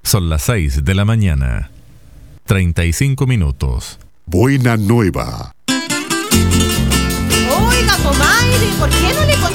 Son las 6 de la mañana. 35 minutos. Buena nueva. Oiga, comadre, ¿por qué no le